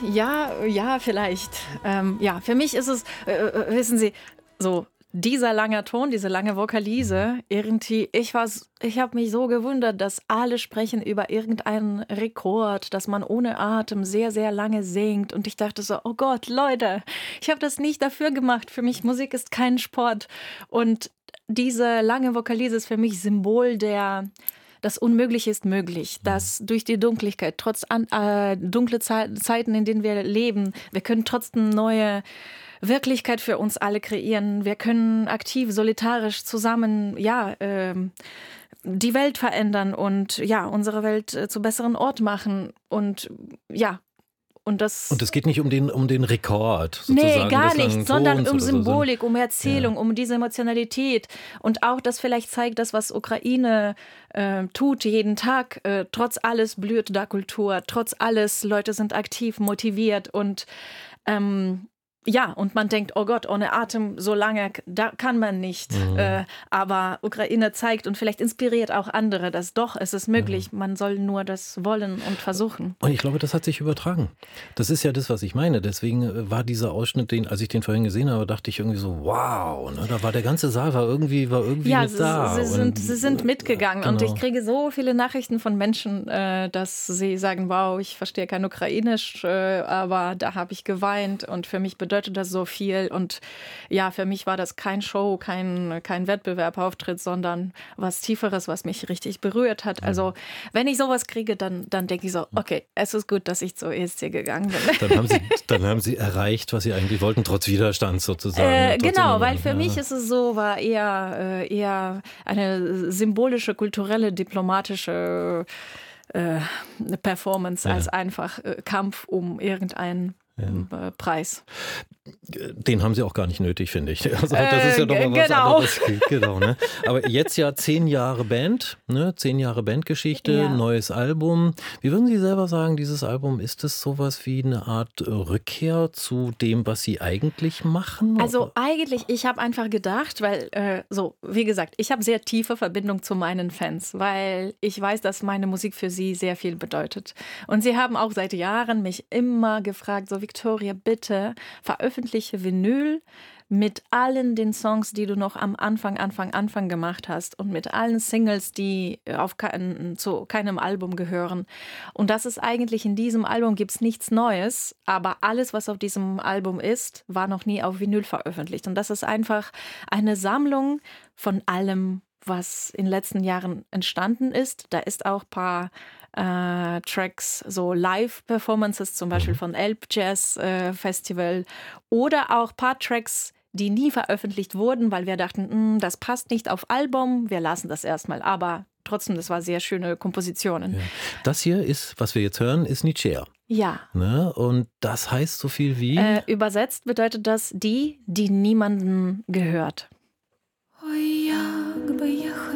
Ja, vielleicht. Ja, für mich ist es, wissen Sie, so dieser lange Ton, diese lange Vokalise, irgendwie, ich habe mich so gewundert, dass alle sprechen über irgendeinen Rekord, dass man ohne Atem sehr, sehr lange singt. Und ich dachte so, oh Gott, Leute, ich habe das nicht dafür gemacht. Für mich Musik ist kein Sport. Und diese lange Vokalise ist für mich Symbol der das Unmögliche ist möglich, dass durch die Dunkelheit, trotz dunkle Zeiten, in denen wir leben, wir können trotzdem neue Wirklichkeit für uns alle kreieren. Wir können aktiv, solidarisch zusammen, die Welt verändern und ja, unsere Welt zu besseren Ort machen und ja. Und es geht nicht um den Rekord, Nee, sozusagen. gar nicht, sondern um so. Symbolik, um Erzählung, um diese Emotionalität. Und auch das vielleicht zeigt, das, was Ukraine tut jeden Tag. Trotz alles blüht da Kultur, trotz alles, Leute sind aktiv, motiviert und und man denkt, oh Gott, ohne Atem so lange, da kann man nicht. Aber Ukraine zeigt und vielleicht inspiriert auch andere, dass doch, es ist möglich. Man soll nur das wollen und versuchen. Und ich glaube, das hat sich übertragen. Das ist ja das, was ich meine. Deswegen war dieser Ausschnitt, als ich den vorhin gesehen habe, dachte ich irgendwie so, wow, ne? Da war der ganze Saal war irgendwie ja, mit da. Sie sind mitgegangen. Genau. Und ich kriege so viele Nachrichten von Menschen, dass sie sagen, wow, ich verstehe kein Ukrainisch, aber da habe ich geweint und für mich bedeutet das so viel. Und ja, für mich war das kein Show, kein Wettbewerb, Auftritt, sondern was Tieferes, was mich richtig berührt hat. Also wenn ich sowas kriege, dann denke ich so, okay, es ist gut, dass ich zur ESC gegangen bin. Dann haben Sie erreicht, was Sie eigentlich wollten, trotz Widerstand sozusagen. Genau, weil für mich ist es so, war eher eine symbolische, kulturelle, diplomatische Performance als einfach Kampf um irgendeinen Preis. Den haben Sie auch gar nicht nötig, finde ich. Also, das ist ja doch mal was anderes. Genau, ne? Aber jetzt ja 10 Jahre Band, ne? 10 Jahre Bandgeschichte, neues Album. Wie würden Sie selber sagen, dieses Album, ist es sowas wie eine Art Rückkehr zu dem, was Sie eigentlich machen? Also eigentlich, ich habe einfach gedacht, weil, wie gesagt, ich habe sehr tiefe Verbindung zu meinen Fans, weil ich weiß, dass meine Musik für sie sehr viel bedeutet. Und sie haben auch seit Jahren mich immer gefragt, so Victoria, bitte veröffentliche Vinyl mit allen den Songs, die du noch am Anfang gemacht hast und mit allen Singles, die zu keinem Album gehören. Und das ist eigentlich, in diesem Album gibt es nichts Neues, aber alles, was auf diesem Album ist, war noch nie auf Vinyl veröffentlicht. Und das ist einfach eine Sammlung von allem, was in den letzten Jahren entstanden ist. Da ist auch ein paar Tracks, so Live-Performances, zum Beispiel von Elb Jazz Festival oder auch ein paar Tracks, die nie veröffentlicht wurden, weil wir dachten, das passt nicht auf Album, wir lassen das erstmal. Aber trotzdem, das war sehr schöne Kompositionen. Ja. Das hier ist, was wir jetzt hören, ist Nicea. Ja. Ne? Und das heißt so viel wie? Übersetzt bedeutet das die niemandem gehört. Ой, як би я